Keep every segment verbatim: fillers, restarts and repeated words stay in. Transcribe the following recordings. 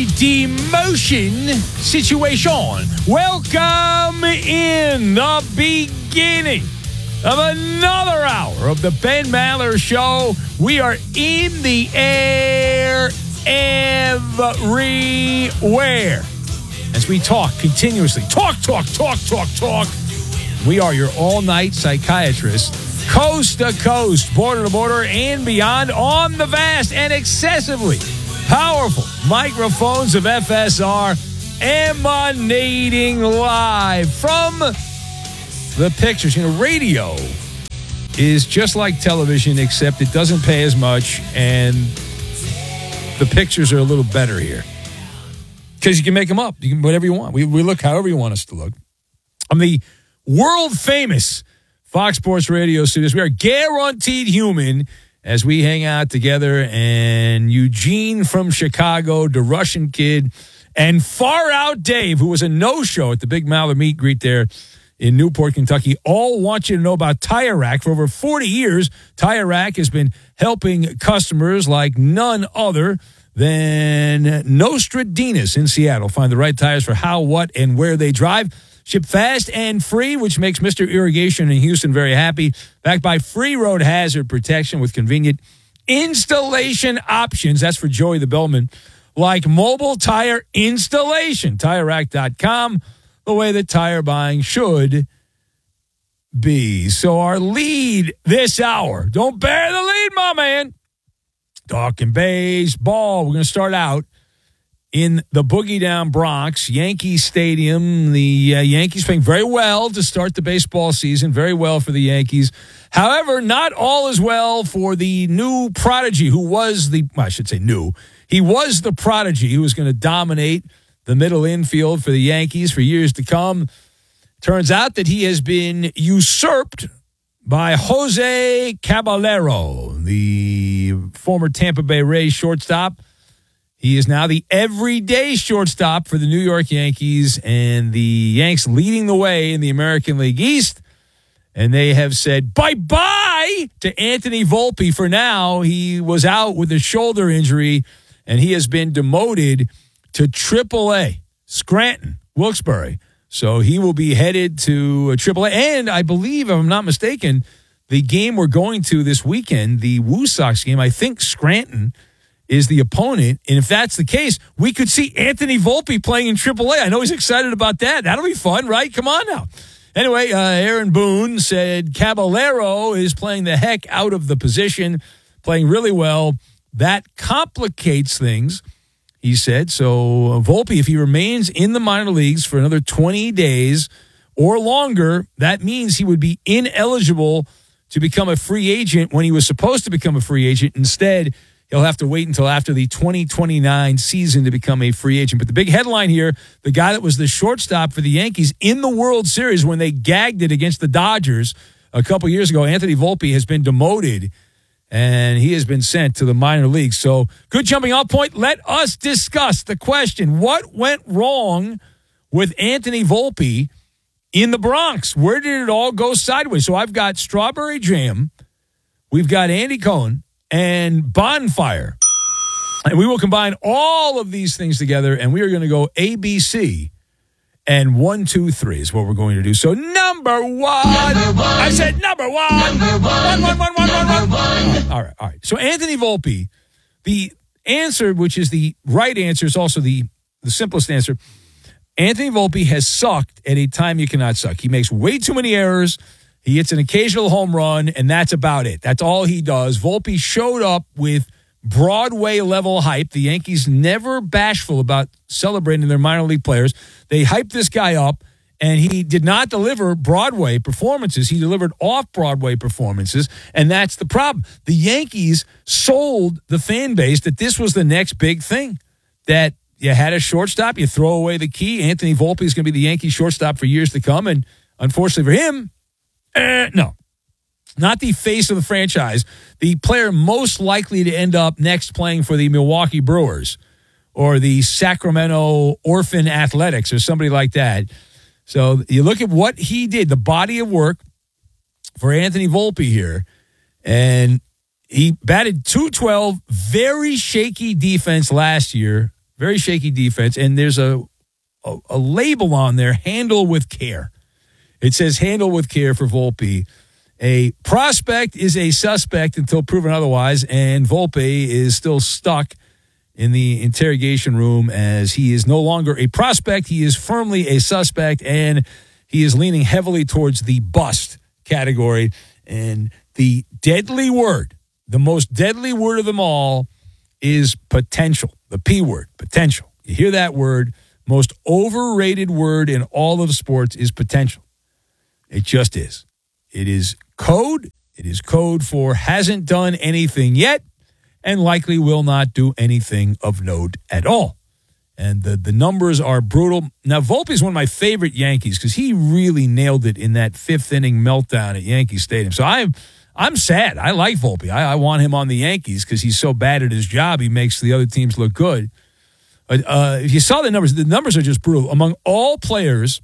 demotion situation. Welcome in the beginning of another hour of the Ben Maller Show. We are in the air everywhere as we talk continuously. Talk, talk, talk, talk, talk. We are your all-night psychiatrist, coast to coast, border to border, and beyond on the vast and excessively powerful microphones of F S R, emanating live from the pictures. You know, radio is just like television, except it doesn't pay as much, and the pictures are a little better here. Because you can make them up. You can whatever you want. We, we look however you want us to look. I'm the world-famous Fox Sports Radio studios. We are guaranteed human as we hang out together, and Eugene from Chicago, the Russian kid, and Far Out Dave, who was a no-show at the Big Maller meet greet there in Newport, Kentucky, all want you to know about Tire Rack. For over forty years, Tire Rack has been helping customers like none other than Nostradamus in Seattle find the right tires for how, what, and where they drive. Ship fast and free, which makes Mister Irrigation in Houston very happy. Backed by free road hazard protection with convenient installation options. That's for Joey the Bellman. Like mobile tire installation. Tire Rack dot com, the way that tire buying should be. So our lead this hour. Don't bear the lead, my man. Talking baseball. We're going to start out in the Boogie Down Bronx, Yankee Stadium. The uh, Yankees playing very well to start the baseball season, very well for the Yankees. However, not all is well for the new prodigy who was the, well, I should say new. He was the prodigy who was going to dominate the middle infield for the Yankees for years to come. Turns out that he has been usurped by Jose Caballero, the former Tampa Bay Rays shortstop. He is now the everyday shortstop for the New York Yankees, and the Yanks leading the way in the American League East. And they have said bye-bye to Anthony Volpe for now. He was out with a shoulder injury, and he has been demoted to triple A, Scranton, Wilkes-Barre. So he will be headed to triple A. And I believe, if I'm not mistaken, the game we're going to this weekend, the Woo Sox game, I think Scranton is the opponent. And if that's the case, we could see Anthony Volpe playing in triple A. I know he's excited about that. That'll be fun, right? Come on now. Anyway, uh, Aaron Boone said Caballero is playing the heck out of the position, playing really well. That complicates things, he said. So uh, Volpe, if he remains in the minor leagues for another twenty days or longer, that means he would be ineligible to become a free agent when he was supposed to become a free agent. Instead, he'll have to wait until after the twenty twenty-nine season to become a free agent. But the big headline here, the guy that was the shortstop for the Yankees in the World Series when they gagged it against the Dodgers a couple years ago, Anthony Volpe, has been demoted, and he has been sent to the minor leagues. So good jumping off point. Let us discuss the question, what went wrong with Anthony Volpe in the Bronx? Where did it all go sideways? So I've got Strawberry Jam. We've got Andy Cohen and Bonfire. And we will combine all of these things together, and we are going to go A, B, C, and one, two, three is what we're going to do. So number one. Number one. I said number one. Number one. One, one, one, one, one, one, one. All right, all right. So Anthony Volpe, the answer, which is the right answer, is also the, the simplest answer. Anthony Volpe has sucked at a time you cannot suck. He makes way too many errors. He hits an occasional home run, and that's about it. That's all he does. Volpe showed up with Broadway-level hype. The Yankees never bashful about celebrating their minor league players. They hyped this guy up, and he did not deliver Broadway performances. He delivered off-Broadway performances, and that's the problem. The Yankees sold the fan base that this was the next big thing, that you had a shortstop, you throw away the key. Anthony Volpe is going to be the Yankee shortstop for years to come, and unfortunately for him, eh, no. Not the face of the franchise, the player most likely to end up next playing for the Milwaukee Brewers or the Sacramento Orphan Athletics or somebody like that. So you look at what he did, the body of work for Anthony Volpe here, and he batted two twelve, very shaky defense last year, very shaky defense, and there's a, a, a label on there, handle with care. It says handle with care for Volpe. A prospect is a suspect until proven otherwise, and Volpe is still stuck in the interrogation room as he is no longer a prospect. He is firmly a suspect, and he is leaning heavily towards the bust category. And the deadly word, the most deadly word of them all, is potential. The P word, potential. You hear that word, most overrated word in all of sports is potential. It just is. It is code. It is code for hasn't done anything yet and likely will not do anything of note at all. And the, the numbers are brutal. Now, Volpe is one of my favorite Yankees because he really nailed it in that fifth inning meltdown at Yankee Stadium. So I'm I'm sad. I like Volpe. I, I want him on the Yankees because he's so bad at his job. He makes the other teams look good. But uh, if you saw the numbers, the numbers are just brutal. Among all players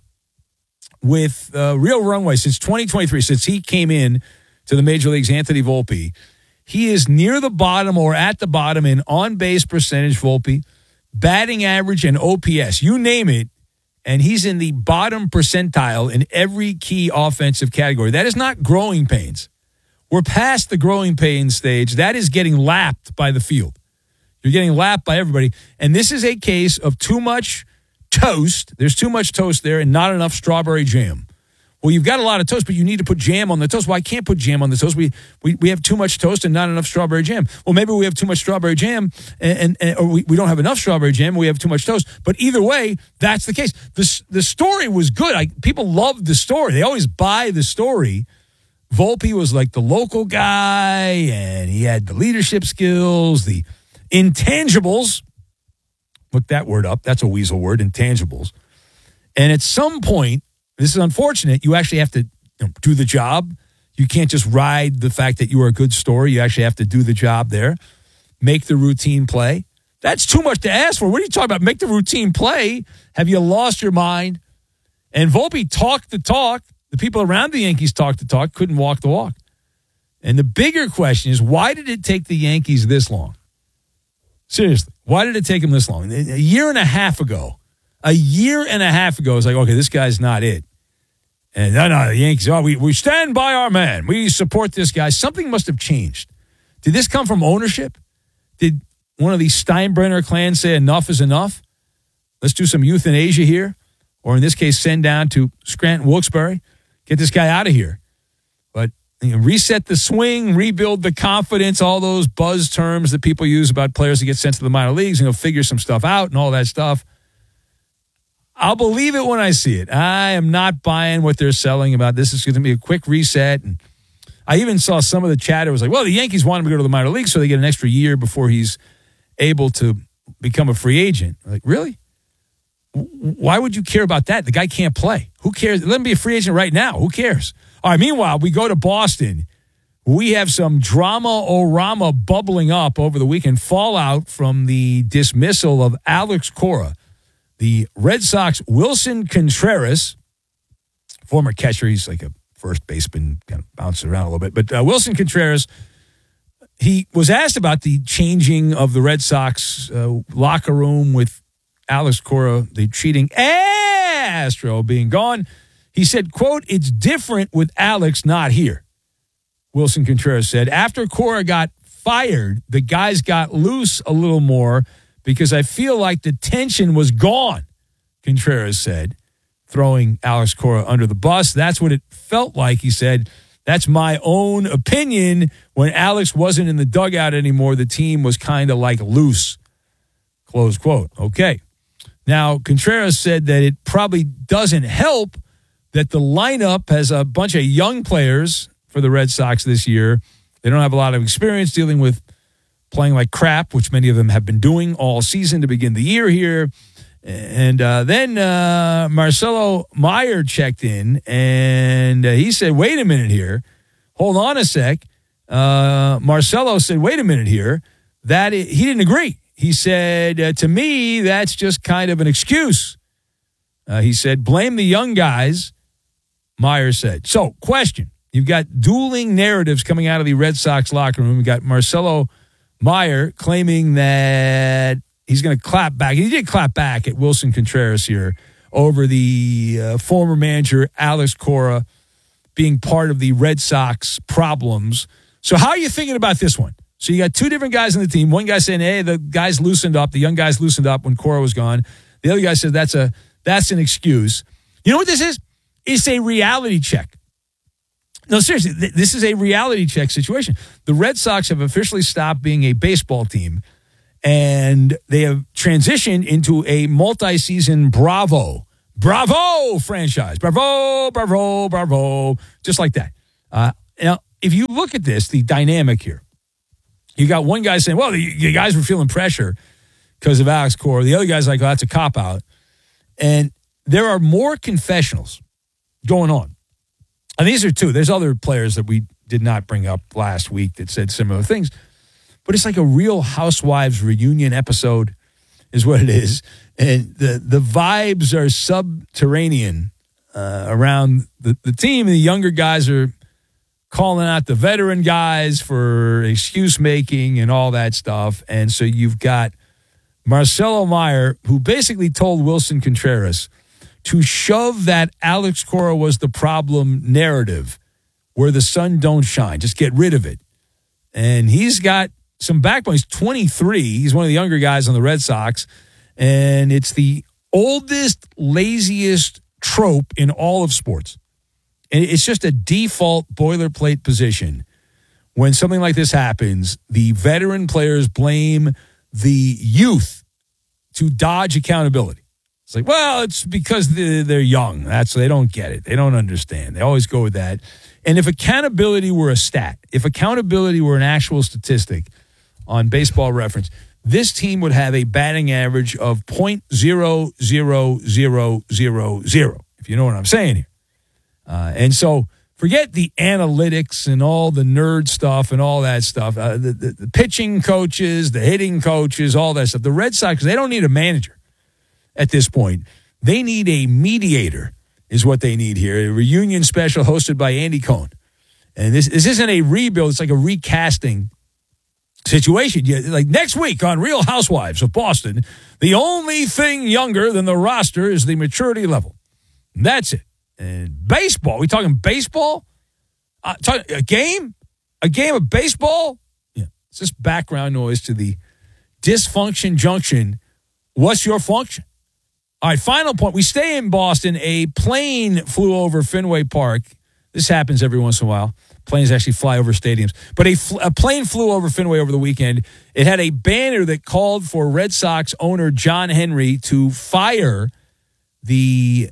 with uh, real runway since twenty twenty-three, since he came in to the Major Leagues, Anthony Volpe, he is near the bottom or at the bottom in on-base percentage, Volpe, batting average, and O P S. You name it, and he's in the bottom percentile in every key offensive category. That is not growing pains. We're past the growing pains stage. That is getting lapped by the field. You're getting lapped by everybody. And this is a case of too much toast. There's too much toast there and not enough strawberry jam. Well, you've got a lot of toast, but you need to put jam on the toast. Well, I can't put jam on the toast. We we, we have too much toast and not enough strawberry jam. Well, maybe we have too much strawberry jam and, and, and or we, we don't have enough strawberry jam and we have too much toast. But either way, that's the case. The, the story was good. I, people loved the story. They always buy the story. Volpe was like the local guy, and he had the leadership skills, the intangibles. Look that word up. That's a weasel word, intangibles. And at some point, this is unfortunate, you actually have to you know, do the job. You can't just ride the fact that you are a good story. You actually have to do the job there, make the routine play. That's too much to ask for. What are you talking about? Make the routine play? Have you lost your mind? And Volpe talked the talk. The people around the Yankees talked the talk, couldn't walk the walk. And the bigger question is, why did it take the Yankees this long? Seriously, why did it take them this long? A year and a half ago, a year and a half ago, it's like, okay, this guy's not it. And no, no, the Yankees, oh, we, we stand by our man. We support this guy. Something must have changed. Did this come from ownership? Did one of these Steinbrenner clans say enough is enough? Let's do some euthanasia here. Or in this case, send down to Scranton Wilkes-Barre. Get this guy out of here. But you know, reset the swing, rebuild the confidence, all those buzz terms that people use about players that get sent to the minor leagues, and you know, figure some stuff out and all that stuff. I'll believe it when I see it. I am not buying what they're selling about this is going to be a quick reset. And I even saw some of the chatter was like, well, the Yankees want him to go to the minor leagues so they get an extra year before he's able to become a free agent. Like, really? Why would you care about that? The guy can't play. Who cares? Let him be a free agent right now. Who cares? All right, meanwhile, we go to Boston. We have some drama-o-rama bubbling up over the weekend. Fallout from the dismissal of Alex Cora. The Red Sox, Wilson Contreras, former catcher. He's like a first baseman, kind of bouncing around a little bit. But uh, Wilson Contreras, he was asked about the changing of the Red Sox uh, locker room with Alex Cora, the cheating Astro, being gone. He said, quote, it's different with Alex not here. Wilson Contreras said, after Cora got fired, the guys got loose a little more because I feel like the tension was gone, Contreras said, throwing Alex Cora under the bus. That's what it felt like, he said. That's my own opinion. When Alex wasn't in the dugout anymore, the team was kind of like loose, close quote. Okay. Now, Contreras said that it probably doesn't help that the lineup has a bunch of young players for the Red Sox this year. They don't have a lot of experience dealing with playing like crap, which many of them have been doing all season to begin the year here. And uh, then uh, Marcelo Meyer checked in, and uh, he said, wait a minute here. Hold on a sec. Uh, Marcelo said, wait a minute here. That is, he didn't agree. He said, uh, to me, that's just kind of an excuse. Uh, he said, blame the young guys, Meyer said. So, question. You've got dueling narratives coming out of the Red Sox locker room. We've got Marcelo Meyer claiming that he's going to clap back. He did clap back at Wilson Contreras here over the uh, former manager, Alex Cora, being part of the Red Sox problems. So how are you thinking about this one? So you got two different guys on the team. One guy saying, hey, the guys loosened up. The young guys loosened up when Cora was gone. The other guy said that's a that's an excuse. You know what this is? It's a reality check. No, seriously, th- this is a reality check situation. The Red Sox have officially stopped being a baseball team, and they have transitioned into a multi-season Bravo, Bravo franchise. Bravo, Bravo, Bravo, just like that. Uh, now, if you look at this, the dynamic here, you got one guy saying, well, the, the guys were feeling pressure because of Alex Cora. The other guy's like, oh, that's a cop-out. And there are more confessionals going on. And these are two. There's other players that we did not bring up last week that said similar things. But it's like a Real Housewives reunion episode is what it is. And the, the vibes are subterranean uh, around the, the team. And the younger guys are calling out the veteran guys for excuse making and all that stuff. And so you've got Marcelo Meyer, who basically told Wilson Contreras to shove that Alex Cora was the problem narrative where the sun don't shine. Just get rid of it. And he's got some backbone. He's twenty-three. He's one of the younger guys on the Red Sox. And it's the oldest, laziest trope in all of sports. And it's just a default boilerplate position. When something like this happens, the veteran players blame the youth to dodge accountability. It's like, well, it's because they're young. That's they don't get it. They don't understand. They always go with that. And if accountability were a stat, if accountability were an actual statistic on Baseball Reference, this team would have a batting average of point zero zero zero zero zero, if you know what I'm saying here. Uh, and so forget the analytics and all the nerd stuff and all that stuff. Uh, the, the, the pitching coaches, the hitting coaches, all that stuff. The Red Sox, they don't need a manager at this point. They need a mediator is what they need here. A reunion special hosted by Andy Cohen. And this, this isn't a rebuild. It's like a recasting situation. You, like next week on Real Housewives of Boston, the only thing younger than the roster is the maturity level. And that's it. And baseball, we talking baseball? Uh, talk, a game? A game of baseball? Yeah, it's just background noise to the dysfunction junction. What's your function? All right, final point. We stay in Boston. A plane flew over Fenway Park. This happens every once in a while. Planes actually fly over stadiums. But a, fl- a plane flew over Fenway over the weekend. It had a banner that called for Red Sox owner John Henry to fire the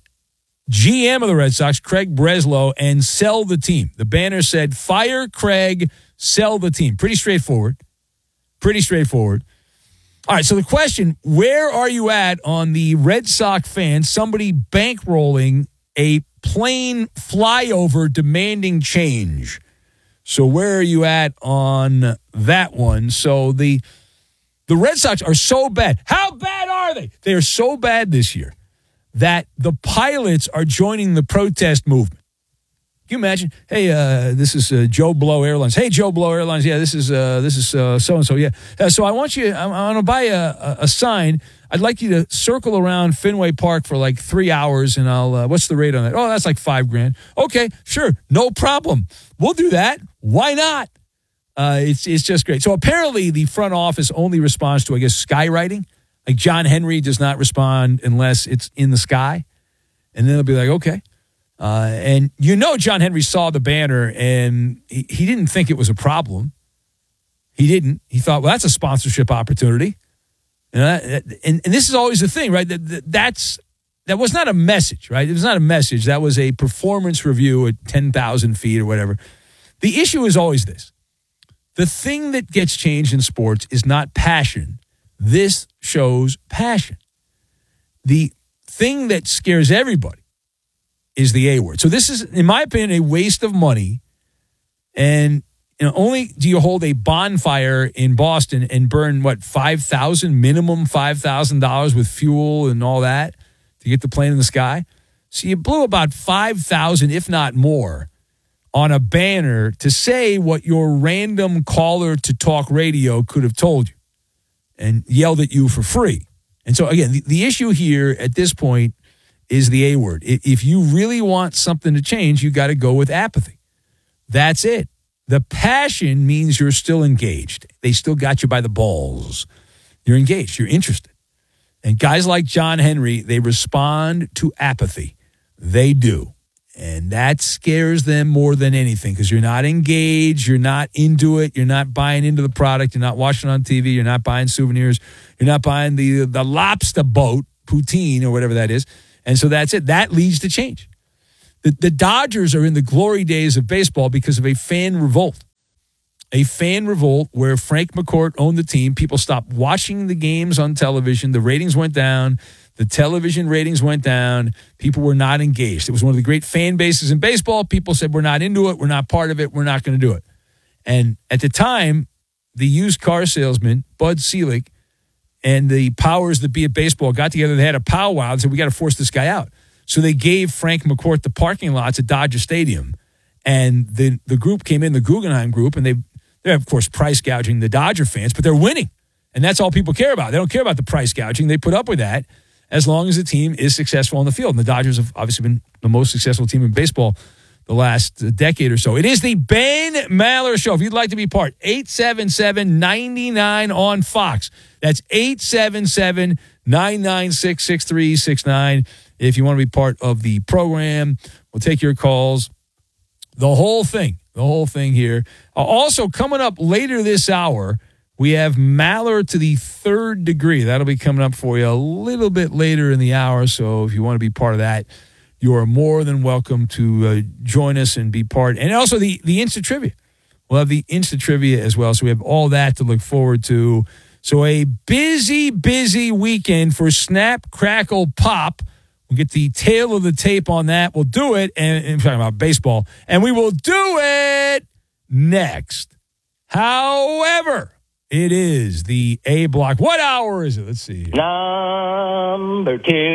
G M of the Red Sox, Craig Breslow, and sell the team. The banner said, fire Craig, sell the team. Pretty straightforward. Pretty straightforward. All right, so the question, where are you at on the Red Sox fans, somebody bankrolling a plane flyover demanding change? So where are you at on that one? So the, the Red Sox are so bad. How bad are they? They are so bad this year that the pilots are joining the protest movement. Can you imagine? Hey, uh, this is uh, Joe Blow Airlines. Hey, Joe Blow Airlines. Yeah, this is uh, this is uh, so-and-so. Yeah. Uh, so I want you, I, I want to buy a, a, a sign. I'd like you to circle around Fenway Park for like three hours, and I'll, uh, what's the rate on that? Oh, that's like five grand. Okay, sure. No problem. We'll do that. Why not? Uh, it's, it's just great. So apparently the front office only responds to, I guess, skywriting. Like John Henry does not respond unless it's in the sky. And then they'll be like, okay. Uh, and you know John Henry saw the banner and he, he didn't think it was a problem. He didn't. He thought, well, that's a sponsorship opportunity. You know, and, and this is always the thing, right? That, that, that's, that was not a message, right? It was not a message. That was a performance review at ten thousand feet or whatever. The issue is always this. The thing that gets changed in sports is not passion. This shows passion. The thing that scares everybody is the A word. So this is, in my opinion, a waste of money. And you know, only do you hold a bonfire in Boston and burn, what, five thousand dollars, minimum five thousand dollars with fuel and all that to get the plane in the sky. So you blew about five thousand dollars, if not more, on a banner to say what your random caller to talk radio could have told you. and yelled at you for free. And so, again, the, the issue here at this point is the A word. If you really want something to change, you got to go with apathy. That's it. The passion means you're still engaged. They still got you by the balls. You're engaged. You're interested. And guys like John Henry, they respond to apathy. They do. And that scares them more than anything because you're not engaged. You're not into it. You're not buying into the product. You're not watching on T V. You're not buying souvenirs. You're not buying the, the lobster boat, poutine or whatever that is. And so that's it. That leads to change. The, the Dodgers are in the glory days of baseball because of a fan revolt. A fan revolt where Frank McCourt owned the team. People stopped watching the games on television. The ratings went down. The television ratings went down. People were not engaged. It was one of the great fan bases in baseball. People said, we're not into it. We're not part of it. We're not going to do it. And at the time, the used car salesman, Bud Selig, and the powers that be at baseball got together. They had a powwow and said, we got to force this guy out. So they gave Frank McCourt the parking lots at Dodger Stadium. And the, the group came in, the Guggenheim group, and they, they're, of course, price gouging the Dodger fans, but they're winning. And that's all people care about. They don't care about the price gouging. They put up with that as long as the team is successful on the field. And the Dodgers have obviously been the most successful team in baseball the last decade or so. It is the Ben Maller Show. If you'd like to be part, eight seven seven, nine nine on Fox. That's eight seven seven, nine nine six, six three six nine. If you want to be part of the program, we'll take your calls. The whole thing, the whole thing here. Uh, also, coming up later this hour, we have Maller to the third degree. That'll be coming up for you a little bit later in the hour. So if you want to be part of that, you are more than welcome to uh, join us and be part. And also the, the Insta Trivia. We'll have the Insta Trivia as well. So we have all that to look forward to. So a busy, busy weekend for Snap, Crackle, Pop. We'll get the tail of the tape on that. We'll do it. And, and I'm talking about baseball. And we will do it next. However, it is the A block. What hour is it? Let's see. Number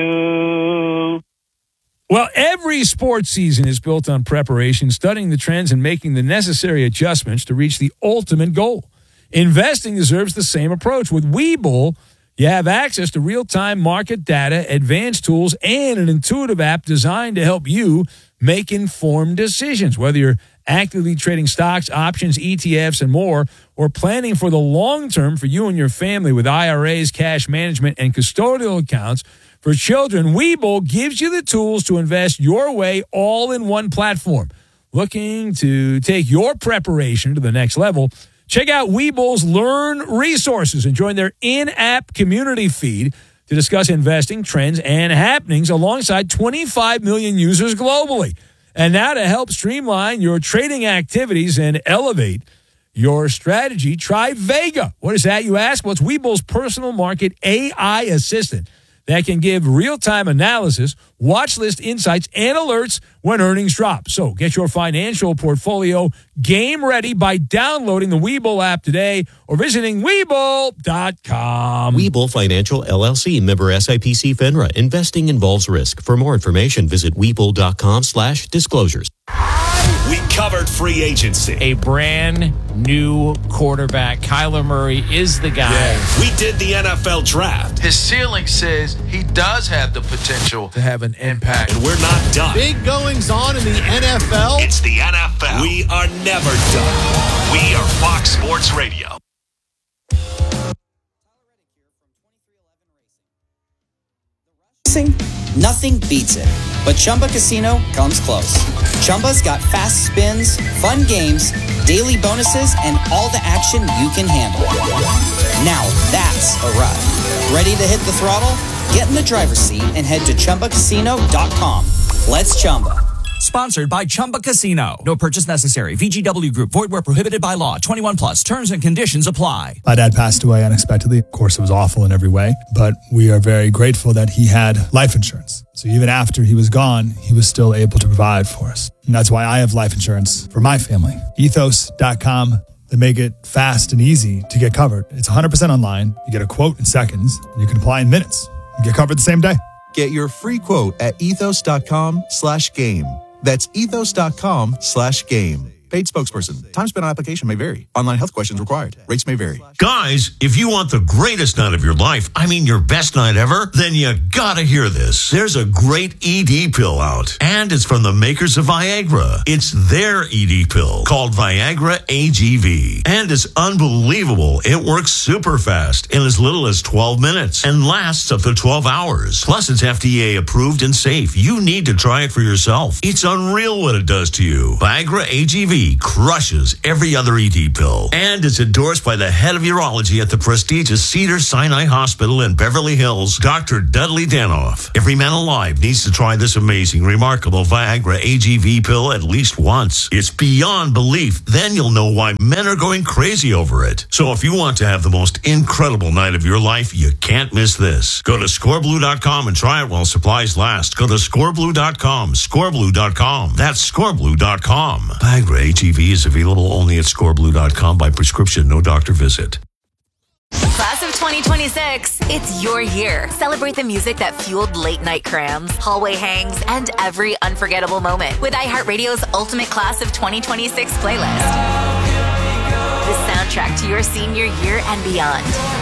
two. Well, every sports season is built on preparation, studying the trends, and making the necessary adjustments to reach the ultimate goal. Investing deserves the same approach. With Webull, you have access to real-time market data, advanced tools, and an intuitive app designed to help you make informed decisions. Whether you're actively trading stocks, options, E T Fs, and more, or planning for the long term for you and your family with I R As, cash management, and custodial accounts for children, Webull gives you the tools to invest your way all in one platform. Looking to take your preparation to the next level? Check out Webull's Learn Resources and join their in-app community feed to discuss investing, trends, and happenings alongside twenty-five million users globally. And now to help streamline your trading activities and elevate your strategy, try Vega. What is that, you ask? Well, it's Webull's personal market A I assistant that can give real-time analysis, watch list insights, and alerts when earnings drop. So get your financial portfolio game ready by downloading the Webull app today or visiting Webull dot com. Webull Financial, L L C, member S I P C FINRA. Investing involves risk. For more information, visit Webull dot com slash disclosures. We covered free agency. A brand new quarterback. Kyler Murray is the guy. Yeah. We did the N F L draft. His ceiling says he does have the potential to have an impact. And we're not done. Big goings on in the N F L. It's the N F L. We are never done. We are Fox Sports Radio. Nothing beats it, but Chumba Casino comes close. Chumba's got fast spins, fun games, daily bonuses, and all the action you can handle. Now that's a ride. Ready to hit the throttle? Get in the driver's seat and head to Chumba Casino dot com. Let's Chumba. Sponsored by Chumba Casino. No purchase necessary. V G W Group. Void where prohibited by law. twenty-one plus. Terms and conditions apply. My dad passed away unexpectedly. Of course, it was awful in every way, but we are very grateful that he had life insurance. So even after he was gone, he was still able to provide for us. And that's why I have life insurance for my family. Ethos dot com. They make it fast and easy to get covered. It's one hundred percent online. You get a quote in seconds, and you can apply in minutes. You get covered the same day. Get your free quote at ethos dot com slash game. That's ethos dot com slash game. paid spokesperson. Time spent on application may vary. Online health questions required. Rates may vary. Guys, if you want the greatest night of your life, I mean your best night ever, then you gotta hear this. There's a great E D pill out, and it's from the makers of Viagra. It's their E D pill called Viagra A G V, and it's unbelievable. It works super fast in as little as twelve minutes and lasts up to twelve hours. Plus, it's F D A approved and safe. You need to try it for yourself. It's unreal what it does to you. Viagra A G V crushes every other E D pill, and it's endorsed by the head of urology at the prestigious Cedars-Sinai Hospital in Beverly Hills, Doctor Dudley Danoff. Every man alive needs to try this amazing, remarkable Viagra A G V pill at least once. It's beyond belief. Then you'll know why men are going crazy over it. So if you want to have the most incredible night of your life, you can't miss this. Go to score blue dot com and try it while supplies last. Go to score blue dot com, score blue dot com. That's score blue dot com. Viagra A G V is available only at score blue dot com by prescription, no doctor visit. Class of twenty twenty-six, it's your year. Celebrate the music that fueled late night crams, hallway hangs, and every unforgettable moment with iHeartRadio's Ultimate Class of twenty twenty-six playlist. The soundtrack to your senior year and beyond.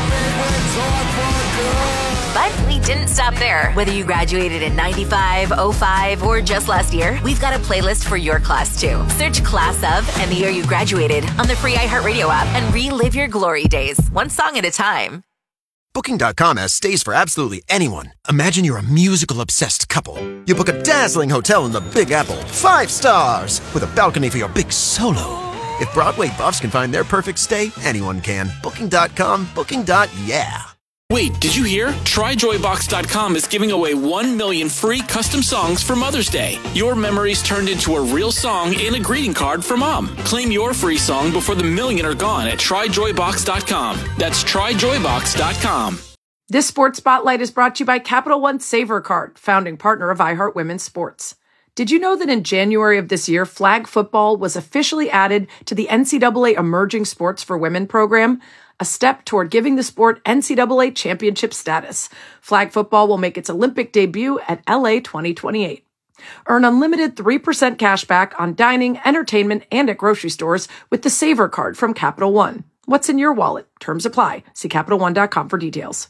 But we didn't stop there. Whether you graduated in ninety-five, oh five, or just last year, we've got a playlist for your class too. Search Class of and the year you graduated on the free iHeartRadio app and relive your glory days, one song at a time. Booking dot com has stays for absolutely anyone. Imagine you're a musical-obsessed couple. You book a dazzling hotel in the Big Apple, five stars, with a balcony for your big solo. If Broadway buffs can find their perfect stay, anyone can. Booking dot com, booking. Yeah. Wait, did you hear? Try joy box dot com is giving away one million free custom songs for Mother's Day. Your memories turned into a real song in a greeting card for Mom. Claim your free song before the million are gone at try joy box dot com. That's try joy box dot com. This Sports Spotlight is brought to you by Capital One Saver Card, founding partner of iHeart Women's Sports. Did you know that in January of this year, flag football was officially added to the N C double A Emerging Sports for Women program? A step toward giving the sport N C double A championship status. Flag football will make its Olympic debut at L A twenty twenty-eight. Earn unlimited three percent cash back on dining, entertainment, and at grocery stores with the Saver Card from Capital One. What's in your wallet? Terms apply. See Capital One dot com for details.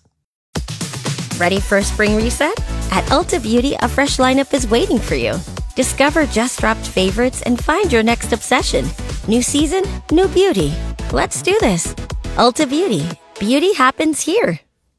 Ready for a spring reset? At Ulta Beauty, a fresh lineup is waiting for you. Discover just-dropped favorites and find your next obsession. New season, new beauty. Let's do this. Ulta Beauty. Beauty happens here.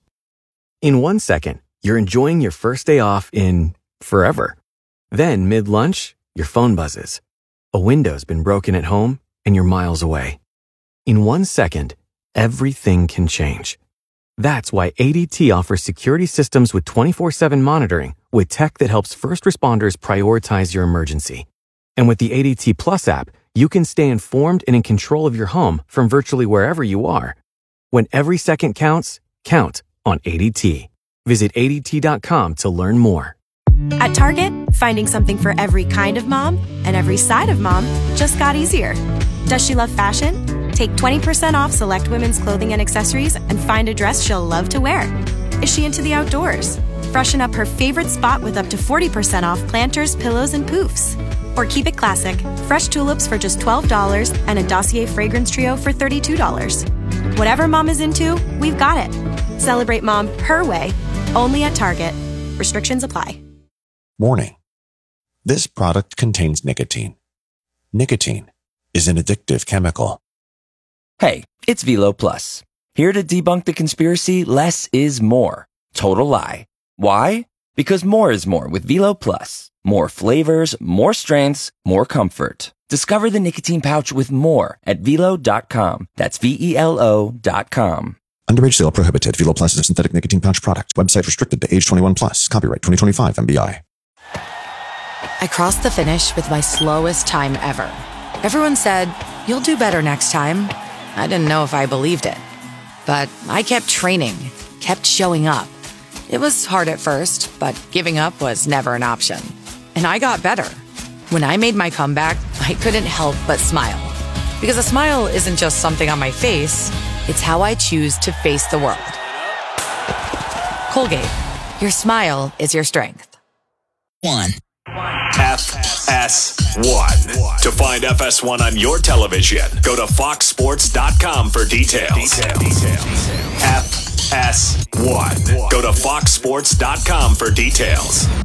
In one second, you're enjoying your first day off in forever. Then, mid-lunch, your phone buzzes. A window's been broken at home and you're miles away. In one second, everything can change. That's why A D T offers security systems with twenty-four seven monitoring with tech that helps first responders prioritize your emergency. And with the A D T Plus app, you can stay informed and in control of your home from virtually wherever you are. When every second counts, count on A D T. Visit A D T dot com to learn more. At Target, finding something for every kind of mom and every side of mom just got easier. Does she love fashion? Take twenty percent off select women's clothing and accessories and find a dress she'll love to wear. Is she into the outdoors? Freshen up her favorite spot with up to forty percent off planters, pillows, and poofs. Or keep it classic. Fresh tulips for just twelve dollars and a Dossier fragrance trio for thirty-two dollars. Whatever mom is into, we've got it. Celebrate mom her way, only at Target. Restrictions apply. Warning. This product contains nicotine. Nicotine is an addictive chemical. Hey, it's Velo Plus. Here to debunk the conspiracy, less is more. Total lie. Why? Because more is more with Velo Plus. More flavors, more strengths, more comfort. Discover the nicotine pouch with more at velo dot com. That's V E L O dot com. Underage sale prohibited. Velo Plus is a synthetic nicotine pouch product. Website restricted to age twenty-one plus. Copyright twenty twenty-five M B I. I crossed the finish with my slowest time ever. Everyone said, "You'll do better next time." I didn't know if I believed it. But I kept training, kept showing up. It was hard at first, but giving up was never an option. And I got better. When I made my comeback, I couldn't help but smile. Because a smile isn't just something on my face, it's how I choose to face the world. Colgate, your smile is your strength. One. F. S one. To find F S one on your television, go to fox sports dot com for details. F S one. Go to fox sports dot com for details.